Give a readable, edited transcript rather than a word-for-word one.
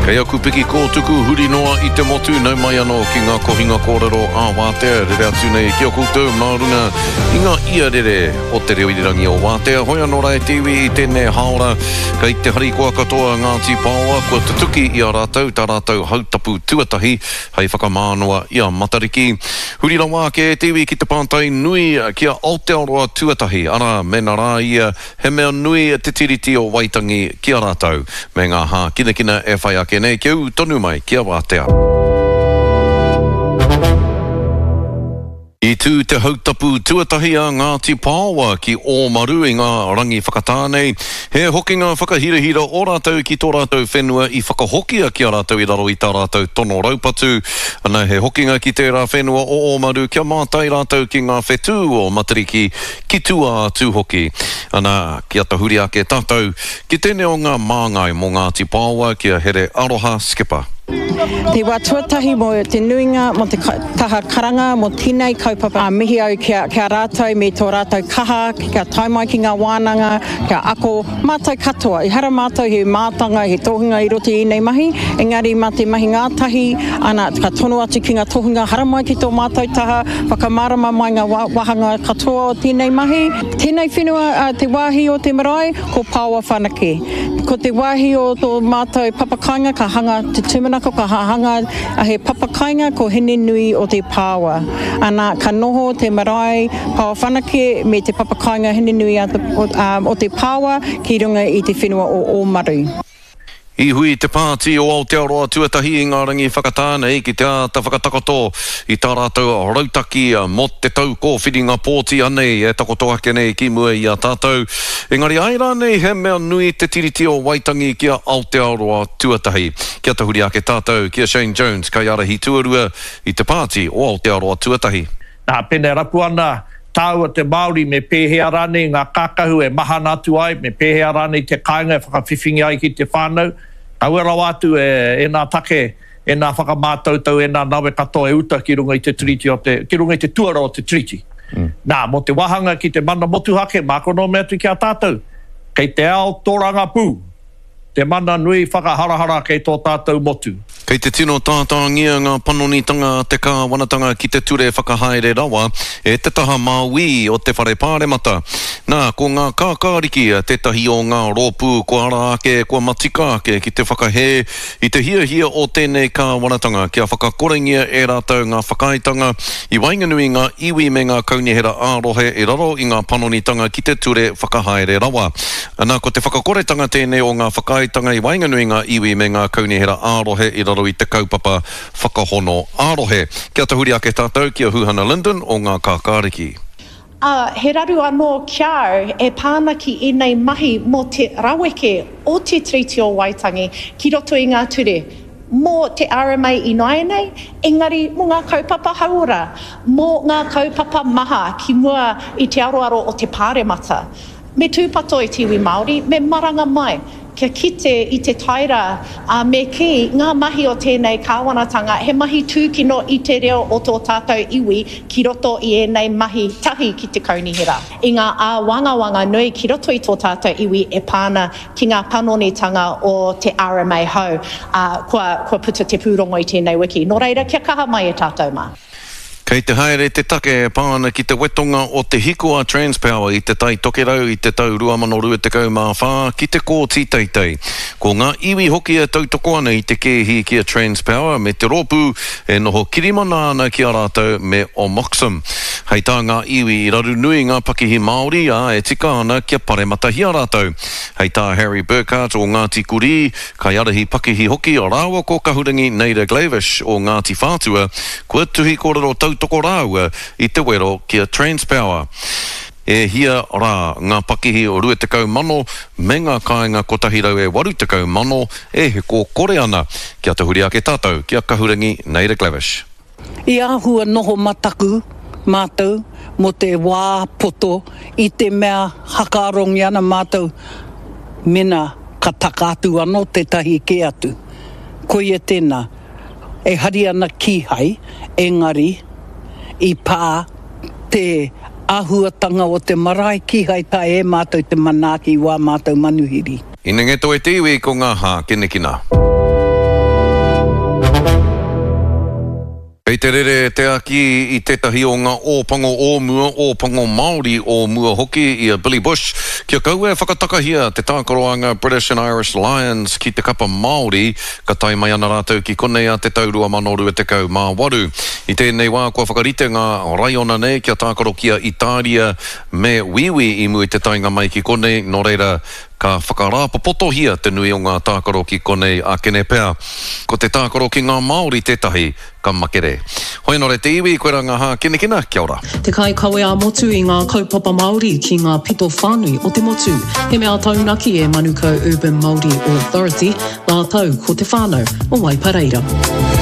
Kei aku piki kōtuku huri noa I te motu nau mai anō ki ngā kohinga kōrero a Wātea rere atu nei kia koutou maurunga I ngā ia rere o te reo irirangi o Wātea hoi anō rai tiwi I tēnei haora kei te hari kua katoa Ngāti Pāoa kua te tuki I a rātou tā rātou hautapu tuatahi hei whakamānoa I a Matariki huri rawa ke tiwi ki te pātai nui kia Aotearoa tuatahi ara mena rā ia he mea nui te tiriti o Waitangi kia rātou me ngā hā kina e whai ake nei kiu tonu mai kia Wātea. I tū te hautapu tuatahi a Ngāti Pāoa ki Omaru I ngā rangi whakatānei. He hoki ngā whakahirahira o rātou ki tō rātou whenua I whakahokia ki a rātou I raro I tā rātou tono raupatu. Ana he hoki ngā ki tērā whenua o Omaru kia mātai rātou ki ngā whetū o Matariki ki tua tū hoki. Ana kia tahuri ake tātou ki tēnei o ngā māngai mō Ngāti Pāoa kia here aroha skipa. Te wā tuatahi mo te nuinga, mo te taha karanga, mo tēnei kaupapa mihi au kia rātou me tō rātou kaha, kia taimai ki ngā wānanga, kia ako mātou katoa. I hara mātou he mātanga, he tohunga I roti I nei mahi, engari mā te mahi ngātahi, ana ka tono atu ki ngā tohunga, hara mai ki tō mātou taha, whakamārama mai ngā wahanga katoa o tēnei mahi. Tēnei whenua, te wāhi o te marae, ko Pāoa whanake. Ko te wāhi o tō mātou papakainga, ka hanga te tumanako, ka hanga a he papakainga, ko hene nui o te Pāoa. Ana ka noho te marae, Pāoa whanake, me te papakainga hene nui o te Pāoa, ki runga I te whenua o Omaru. I hui te pāti o Aotearoa tuatahi I ngā rangi whakatānei ki te ata whakatakoto I tā rātou rautaki mo te tau ko whiringa pōti anei e takoto ake nei ki mua I a tātou. Engari aira nei he mea nui te tiriti o Waitangi kia Aotearoa tuatahi. Kia tahuri ake tātou, kia Shane Jones, kai arahi tuarua I te pāti o Aotearoa tuatahi. Nā pene rapu ana tāua te Māori me pēhea rane ngā kākahu e mahana atu ai, me pēhea rane te kāinga e whakawhiwhingi ai ki te whānau. Aue rau atu e nā take, e nā whakamātautau, e nā nawe katoa e uta ki runga I te treaty ki runga I te tuara o te treaty. Nā, mo te wahanga ki te mana motuhake, mākono mea tu ki a tātou. Kei te ao tōranga pū, te mana nui whakaharahara kei tō tātou motu. Kei te tino tātāngia ngā panonitanga te kāwanatanga ki te ture whakahaere rawa e te taha māui o te whare pāremata. Nā, ko ngā kākāriki tētahi o ngā rōpū ko ara ake, ko matika ake ki te whakahe I te hia o tēnei kāwanatanga kia whakakorengia e rātou ngā whakaitanga I wainganui ngā iwi me ngā kaunihera ārohe I raro I ngā panonitanga ki te ture whakahaere rawa. Nā, ko te whakakoretanga tēnei o ngā whakaitanga I wainganui ngā iwi me ngā kaunihera ārohe I raro I te kaupapa whakahono ārohe. Kia tahuri ake tātou kia Huhana Linden o ngā kākāriki. He raru anō kiao e pāna ki I nei mahi mo te raweke o te treaty o Waitangi ki roto I ngā ture. Mō te RMA I nai nei, engari mō ngā kaupapa haura, mō ngā kaupapa maha ki mua I te aroaro o te pāremata. Me tūpato I tiwi Māori, me maranga mai. Kia kite I te taira me ki ngā mahi o tēnei kāwanatanga, he mahi tūkino I te reo o tō tātou iwi ki roto I nei mahi tahi ki te kaunihera. I ngā wanga nui ki roto I tō tātou iwi e pāna ki ngā panonitanga o te RMA hau, kua puta te pūrongo I tēnei wiki. Nō reira, kia kaha mai e tātou mā. Kei te haere te take pāna ki te wetonga o te hikua Transpower I te tai tokerau I te tau 2024 ki te kō tīteitei. Ko ngā iwi hoki e tautoko ana I te kēhi ki a Transpower me te rōpū e noho kirimana ana ki a rātou me o Moxham. Hei tā ngā iwi I raru nui ngā pakihi Māori e tika ana kia paremata hi a rātou. Hei tā Harry Burkhardt o Ngāti Kuri, kai arahi pakihi hoki o rāua ko kahurangi Neida Glavish o Ngāti Whātua, kua tuhi kōrero tautoko rāua I te wero ki a Transpower. E hia rā ngā pakihi o 20 mano me ngā kāinga kotahi rau e 80 mano e he kō kore ana. Kia tahuri ake tātou, kia kahurangi Neida Glavish. I ahua noho mataku mātou mo te wā poto I te mea hakarongi ana mātou mena ka taka atu anō te tahi ke atu. Ko ia tēnā, e hari ana ki hai, engari, I pā te āhuatanga o te marae ki hai tā e mātou te manaki wā mātou manuhiri. Ina ngeto e te iwi ko ngā hā, kene kina. Hei te rere te aki I tetahi o ngā ōpango ōmua, ōpango Māori ōmua hoki I a Billy Bush. Kia kaua e whakatakahia te tākoroanga British and Irish Lions ki te kapa Māori, ka tai mai ana rātou ki konei a te taurua manoru e te kau mā waru. I tēnei wā kua whakarite ngā raiona nei kia tākoro kia Italia me wiwi I mui te tainga mai ki konei, no reira ka whakarāpa potohia te nui o ngā tākaro ki konei a kene pēr. Ko te tākaro ki ngā Māori tētahi ka makere. Hoi nore te iwi, koe ranga ha kene kina, kia ora. Te kai kawe a motu I ngā kaupapa Māori ki ngā pito whānui o te motu. He mea taunaki e Manukau Urban Māori Authority, nā tau ko te whānau o Waipareira.